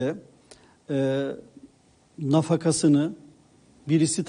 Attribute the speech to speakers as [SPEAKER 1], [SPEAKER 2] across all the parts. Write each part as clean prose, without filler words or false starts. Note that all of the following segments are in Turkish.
[SPEAKER 1] e, nafakası birisi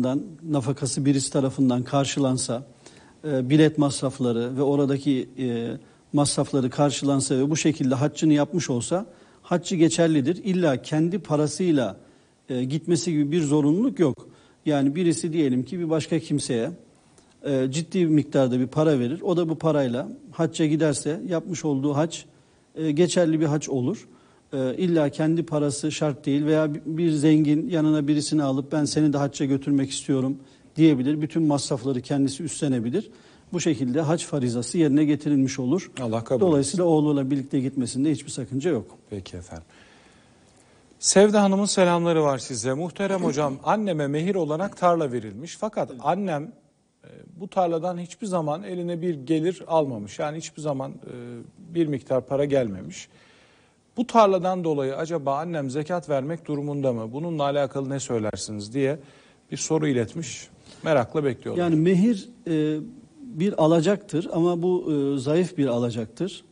[SPEAKER 1] tarafından karşılansa, bilet masrafları ve oradaki masrafları karşılansa ve bu şekilde haccını yapmış olsa haccı geçerlidir. İlla kendi parasıyla gitmesi gibi bir zorunluluk yok. Yani birisi diyelim ki bir başka kimseye ciddi bir miktarda bir para verir. O da bu parayla hacca giderse yapmış olduğu hac geçerli bir hac olur. İlla kendi parası şart değil veya bir zengin yanına birisini alıp ben seni de hacca götürmek istiyorum diyebilir. Bütün masrafları kendisi üstlenebilir. Bu şekilde hac farizası yerine getirilmiş olur.
[SPEAKER 2] Allah kabul
[SPEAKER 1] Dolayısıyla oğluyla birlikte gitmesinde hiçbir sakınca yok.
[SPEAKER 2] Peki efendim. Sevda Hanım'ın selamları var size. Muhterem hocam, anneme mehir olarak tarla verilmiş. Fakat annem bu tarladan hiçbir zaman eline bir gelir almamış. Yani hiçbir zaman bir miktar para gelmemiş. Bu tarladan dolayı acaba annem zekat vermek durumunda mı? Bununla alakalı ne söylersiniz diye bir soru iletmiş. Merakla bekliyorlar.
[SPEAKER 1] Yani mehir bir alacaktır ama bu zayıf bir alacaktır.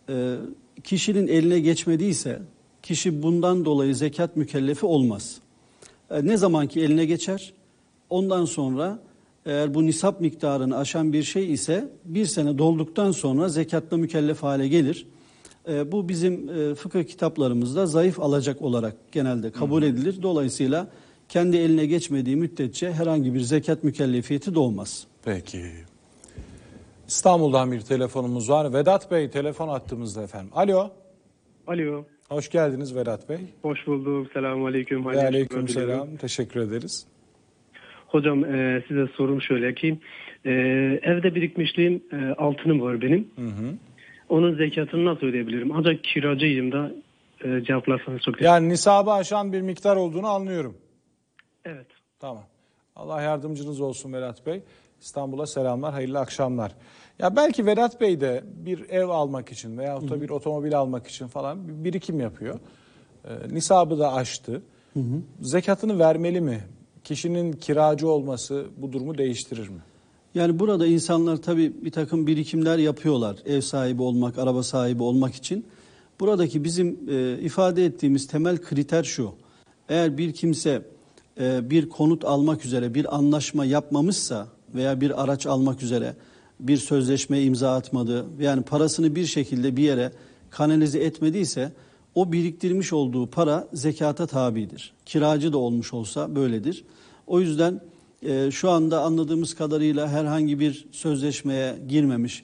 [SPEAKER 1] Kişinin eline geçmediyse kişi bundan dolayı zekat mükellefi olmaz. Ne zaman ki eline geçer, ondan sonra eğer bu nisap miktarını aşan bir şey ise bir sene dolduktan sonra zekatla mükellef hale gelir. Bu bizim fıkıh kitaplarımızda zayıf alacak olarak genelde kabul edilir. Dolayısıyla kendi eline geçmediği müddetçe herhangi bir zekat mükellefiyeti doğmaz.
[SPEAKER 2] Peki. İstanbul'dan bir telefonumuz var. Vedat Bey telefon attığımızda efendim. Alo.
[SPEAKER 3] Alo.
[SPEAKER 2] Hoş geldiniz Vedat Bey.
[SPEAKER 3] Hoş bulduk. Selamun aleyküm.
[SPEAKER 2] Aleyküm selam. Teşekkür ederiz.
[SPEAKER 3] Hocam size sorum şöyle ki evde birikmişliğim altınım var benim. Onun zekatını nasıl ödeyebilirim? Ancak kiracıyım da cevaplarsanız çok teşekkür ederim.
[SPEAKER 2] Yani nisabı aşan bir miktar olduğunu anlıyorum.
[SPEAKER 3] Evet.
[SPEAKER 2] Tamam. Allah yardımcınız olsun Vedat Bey. İstanbul'a selamlar, hayırlı akşamlar. Ya belki Vedat Bey de bir ev almak için veyahut da bir otomobil almak için falan bir birikim yapıyor. Nisabı da aştı. Zekatını vermeli mi? Kişinin kiracı olması bu durumu değiştirir mi?
[SPEAKER 1] Yani burada insanlar tabii bir takım birikimler yapıyorlar. Ev sahibi olmak, araba sahibi olmak için. Buradaki bizim ifade ettiğimiz temel kriter şu. Eğer bir kimse bir konut almak üzere bir anlaşma yapmamışsa veya bir araç almak üzere bir sözleşmeye imza atmadı, yani parasını bir şekilde bir yere kanalize etmediyse o biriktirmiş olduğu para zekata tabidir. Kiracı da olmuş olsa böyledir. O yüzden şu anda anladığımız kadarıyla herhangi bir sözleşmeye girmemiş,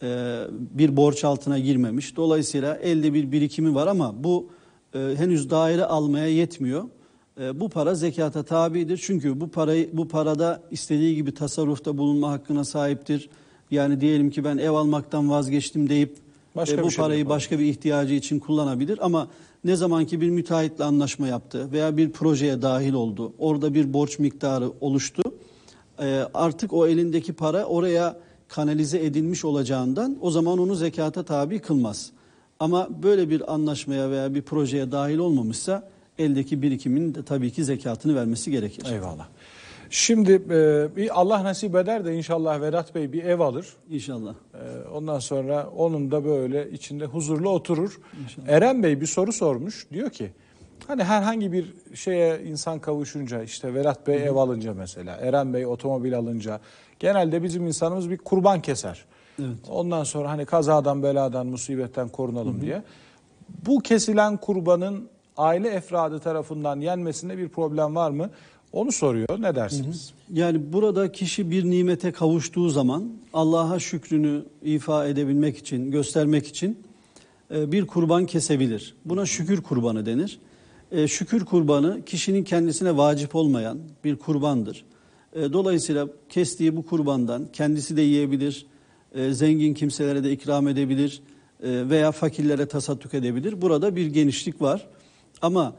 [SPEAKER 1] bir borç altına girmemiş. Dolayısıyla elde bir birikimi var ama bu henüz daire almaya yetmiyor. Bu para zekata tabidir. Çünkü bu parada istediği gibi tasarrufta bulunma hakkına sahiptir. Yani diyelim ki ben ev almaktan vazgeçtim deyip bu parayı başka bir ihtiyacı için kullanabilir. Ama ne zaman ki bir müteahhitle anlaşma yaptı veya bir projeye dahil oldu, orada bir borç miktarı oluştu, artık o elindeki para oraya kanalize edilmiş olacağından o zaman onu zekata tabi kılmaz. Ama böyle bir anlaşmaya veya bir projeye dahil olmamışsa eldeki birikimin de tabii ki zekatını vermesi gerekir.
[SPEAKER 2] Eyvallah. Şimdi Allah nasip eder de inşallah Vedat Bey bir ev alır.
[SPEAKER 1] İnşallah.
[SPEAKER 2] Ondan sonra onun da böyle içinde huzurlu oturur.
[SPEAKER 1] İnşallah.
[SPEAKER 2] Eren Bey bir soru sormuş. Diyor ki hani herhangi bir şeye insan kavuşunca, işte Vedat Bey ev alınca mesela, Eren Bey otomobil alınca genelde bizim insanımız bir kurban keser.
[SPEAKER 1] Evet.
[SPEAKER 2] Ondan sonra hani kazadan, beladan, musibetten korunalım diye. Bu kesilen kurbanın aile efradı tarafından yenmesinde bir problem var mı? Onu soruyor. Ne dersiniz?
[SPEAKER 1] Yani burada kişi bir nimete kavuştuğu zaman Allah'a şükrünü ifa edebilmek için, göstermek için bir kurban kesebilir. Buna şükür kurbanı denir. Şükür kurbanı kişinin kendisine vacip olmayan bir kurbandır. Dolayısıyla kestiği bu kurbandan kendisi de yiyebilir, zengin kimselere de ikram edebilir veya fakirlere tasadduk edebilir. Burada bir genişlik var. Ama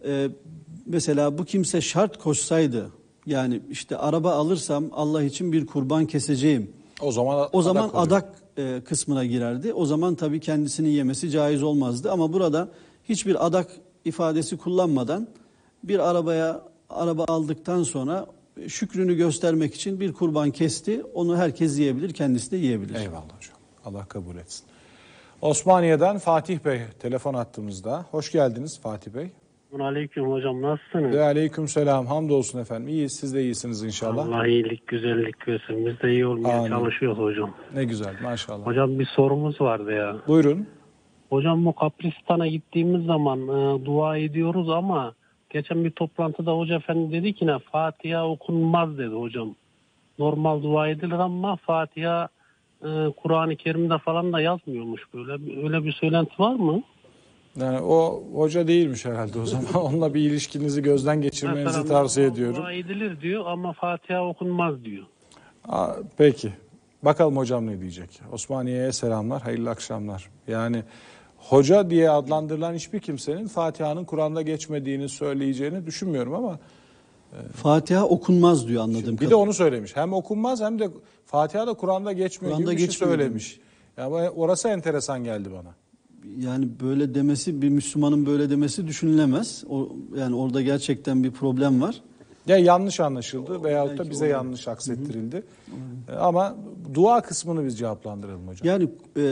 [SPEAKER 1] mesela bu kimse şart koşsaydı, yani işte araba alırsam Allah için bir kurban keseceğim, o zaman adak kısmına girerdi. O zaman tabii kendisinin yemesi caiz olmazdı. Ama burada hiçbir adak ifadesi kullanmadan bir araba aldıktan sonra şükrünü göstermek için bir kurban kesti. Onu herkes yiyebilir, kendisi de yiyebilir.
[SPEAKER 2] Eyvallah hocam. Allah kabul etsin. Osmaniye'den Fatih Bey telefon attığımızda. Hoş geldiniz Fatih Bey.
[SPEAKER 4] Aleyküm hocam, nasılsınız?
[SPEAKER 2] Ve aleykümselam, hamdolsun efendim. İyiyiz, siz de iyisiniz inşallah.
[SPEAKER 4] Allah iyilik, güzellik versin. Biz de iyi olmaya
[SPEAKER 2] Amin.
[SPEAKER 4] çalışıyoruz hocam.
[SPEAKER 2] Ne güzel, maşallah.
[SPEAKER 4] Hocam bir sorumuz vardı ya.
[SPEAKER 2] Buyurun.
[SPEAKER 4] Hocam bu kabristan'a gittiğimiz zaman dua ediyoruz ama geçen bir toplantıda hoca efendi dedi ki Fatiha okunmaz dedi hocam. Normal dua edilir ama Fatiha Kur'an-ı Kerim'de falan da yazmıyormuş böyle. Öyle bir söylenti var mı?
[SPEAKER 2] Yani o hoca değilmiş herhalde o zaman. Onunla bir ilişkinizi gözden geçirmenizi
[SPEAKER 4] Mesela
[SPEAKER 2] tavsiye
[SPEAKER 4] normal
[SPEAKER 2] ediyorum.
[SPEAKER 4] Dua edilir diyor ama Fatiha okunmaz diyor.
[SPEAKER 2] Peki. Bakalım hocam ne diyecek. Osmaniye'ye selamlar, hayırlı akşamlar. Yani hoca diye adlandırılan hiçbir kimsenin Fatiha'nın Kur'an'da geçmediğini söyleyeceğini düşünmüyorum ama
[SPEAKER 1] Fatiha okunmaz diyor anladığım
[SPEAKER 2] bir de onu söylemiş. Hem okunmaz hem de Fatiha da Kur'an'da geçmiyor
[SPEAKER 1] Kur'an'da
[SPEAKER 2] gibi bir şey
[SPEAKER 1] geçmiyor
[SPEAKER 2] söylemiş. Yani orası enteresan geldi bana.
[SPEAKER 1] Yani böyle demesi, bir Müslümanın böyle demesi düşünülemez. Yani orada gerçekten bir problem var.
[SPEAKER 2] Ya yanlış anlaşıldı veyahut da
[SPEAKER 1] belki
[SPEAKER 2] bize
[SPEAKER 1] olabilir.
[SPEAKER 2] yanlış aksettirildi. Ama dua kısmını biz cevaplandıralım hocam.
[SPEAKER 1] Yani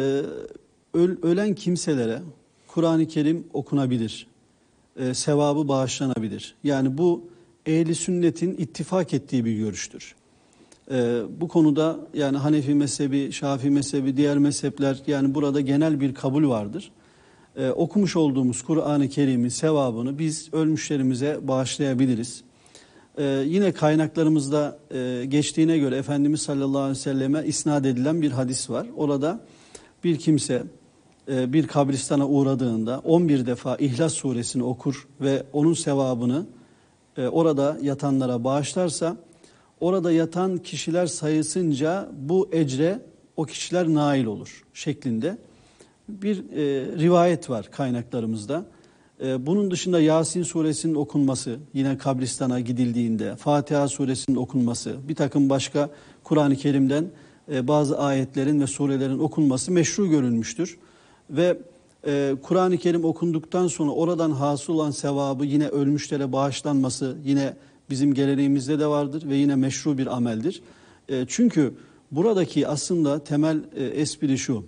[SPEAKER 1] ölen kimselere Kur'an-ı Kerim okunabilir. Sevabı bağışlanabilir. Yani bu ehli sünnetin ittifak ettiği bir görüştür. Bu konuda yani Hanefi mezhebi, Şafii mezhebi, diğer mezhepler yani burada genel bir kabul vardır. Okumuş olduğumuz Kur'an-ı Kerim'in sevabını biz ölmüşlerimize bağışlayabiliriz. Yine kaynaklarımızda geçtiğine göre Efendimiz sallallahu aleyhi ve selleme isnat edilen bir hadis var. Orada bir kimse bir kabristana uğradığında 11 defa İhlas suresini okur ve onun sevabını orada yatanlara bağışlarsa orada yatan kişiler sayısınca bu ecre o kişiler nail olur şeklinde bir rivayet var kaynaklarımızda. Bunun dışında Yasin suresinin okunması, yine kabristana gidildiğinde, Fatiha suresinin okunması, bir takım başka Kur'an-ı Kerim'den bazı ayetlerin ve surelerin okunması meşru görülmüştür. Ve Kur'an-ı Kerim okunduktan sonra oradan hasıl olan sevabı yine ölmüşlere bağışlanması yine bizim geleneğimizde de vardır ve yine meşru bir ameldir. Çünkü buradaki aslında temel espri şu,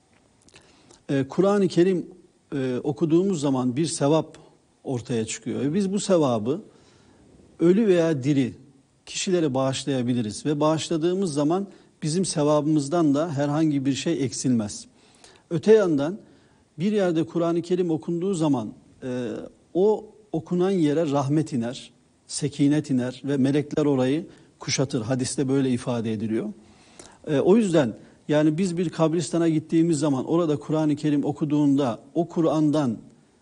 [SPEAKER 1] Kur'an-ı Kerim okuduğumuz zaman bir sevap ortaya çıkıyor. Ve biz bu sevabı ölü veya diri kişilere bağışlayabiliriz. Ve bağışladığımız zaman bizim sevabımızdan da herhangi bir şey eksilmez. Öte yandan bir yerde Kur'an-ı Kerim okunduğu zaman o okunan yere rahmet iner, sekinet iner ve melekler orayı kuşatır. Hadiste böyle ifade ediliyor. O yüzden yani biz bir kabristana gittiğimiz zaman orada Kur'an-ı Kerim okuduğunda o Kur'an'dan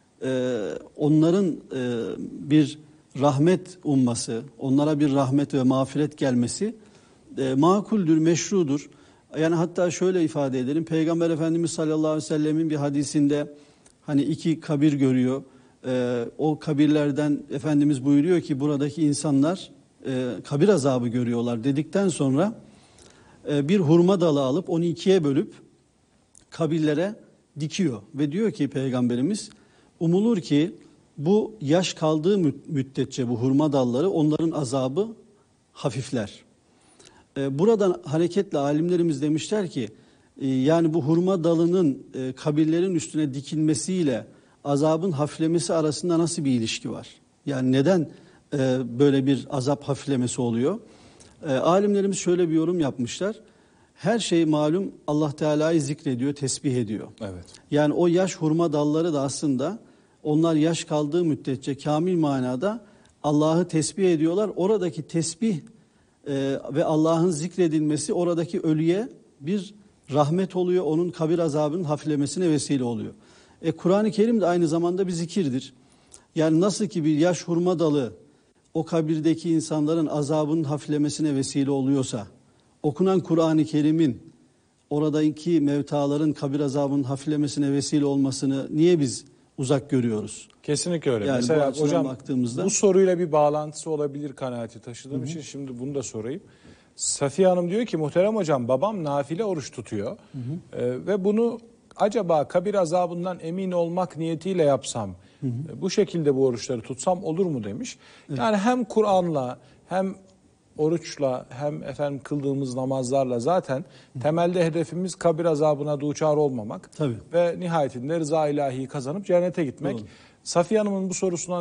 [SPEAKER 1] onların bir rahmet umması, onlara bir rahmet ve mağfiret gelmesi makuldür, meşrudur. Yani hatta şöyle ifade edelim. Peygamber Efendimiz sallallahu aleyhi ve sellemin bir hadisinde hani 2 kabir görüyor. O kabirlerden Efendimiz buyuruyor ki buradaki insanlar kabir azabı görüyorlar dedikten sonra bir hurma dalı alıp onu 2'ye bölüp kabirlere dikiyor. Ve diyor ki Peygamberimiz umulur ki bu yaş kaldığı müddetçe bu hurma dalları onların azabı hafifler. Buradan hareketle alimlerimiz demişler ki yani bu hurma dalının kabirlerin üstüne dikilmesiyle azabın hafiflemesi arasında nasıl bir ilişki var? Yani neden böyle bir azap hafiflemesi oluyor? Alimlerimiz şöyle bir yorum yapmışlar. Her şey malum Allah Teala'yı zikrediyor, tesbih ediyor. Evet. Yani o yaş hurma dalları da aslında onlar yaş kaldığı müddetçe kamil manada Allah'ı tesbih ediyorlar. Oradaki tesbih ve Allah'ın zikredilmesi oradaki ölüye bir rahmet oluyor. Onun kabir azabının hafiflemesine vesile oluyor. Kur'an-ı Kerim de aynı zamanda bir zikirdir. Yani nasıl ki bir yaş hurma dalı o kabirdeki insanların azabının hafiflemesine vesile oluyorsa, okunan Kur'an-ı Kerim'in oradaki mevtaların kabir azabının hafiflemesine vesile olmasını niye biz uzak görüyoruz?
[SPEAKER 2] Kesinlikle öyle.
[SPEAKER 1] Yani
[SPEAKER 2] mesela hocam
[SPEAKER 1] baktığımızda,
[SPEAKER 2] bu soruyla bir bağlantısı olabilir kanaati taşıdığım için şimdi bunu da sorayım. Safiye Hanım diyor ki muhterem hocam babam nafile oruç tutuyor ve bunu acaba kabir azabından emin olmak niyetiyle yapsam bu şekilde bu oruçları tutsam olur mu demiş. Yani hem Kur'an'la hem oruçla hem efendim kıldığımız namazlarla zaten temelde hedefimiz kabir azabına duçar olmamak
[SPEAKER 1] Tabii.
[SPEAKER 2] ve nihayetinde rıza ilahiyi kazanıp cennete gitmek.
[SPEAKER 1] Doğru.
[SPEAKER 2] Safiye Hanım'ın bu sorusundan